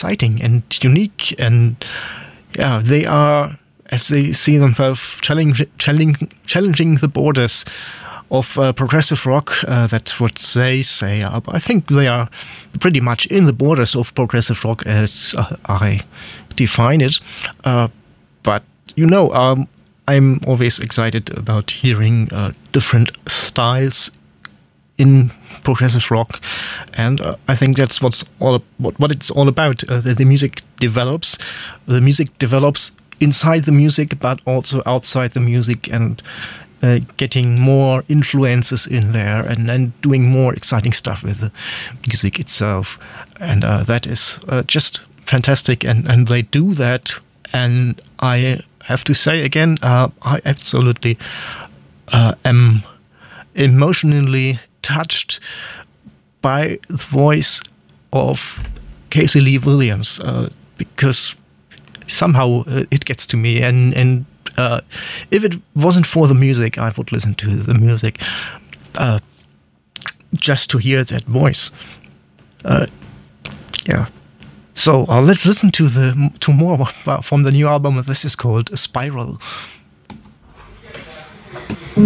exciting and unique, and yeah, they are, as they see themselves, challenging the borders of progressive rock. That's what they say. I think they are pretty much in the borders of progressive rock as I define it. But I'm always excited about hearing different styles in progressive rock, and I think that's what it's all about. The music develops. The music develops inside the music, but also outside the music, and getting more influences in there, and doing more exciting stuff with the music itself. And that is just fantastic, and they do that. And I have to say again, I absolutely am emotionally touched by the voice of Casey Lee Williams, because somehow it gets to me, and if it wasn't for the music, I would listen to the music just to hear that voice. Yeah. So let's listen to more from the new album. This is called Spiral.